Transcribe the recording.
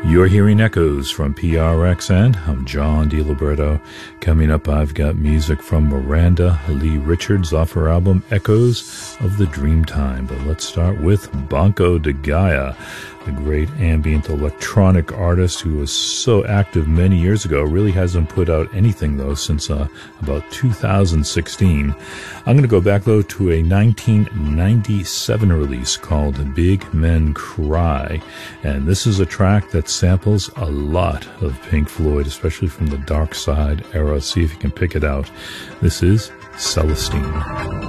You're hearing Echoes from PRXN. I'm John DiLiberto. Coming up, I've got music from Miranda Lee Richards off her album Echoes of the Dreamtime. But let's start with Banco de Gaia, the great ambient electronic artist who was so active many years ago. Really hasn't put out anything, though, since about 2016. I'm going to go back, though, to a 1997 release called Big Men Cry. And this is a track that samples a lot of Pink Floyd, especially from the Dark Side era. See if you can pick it out. This is Celestine.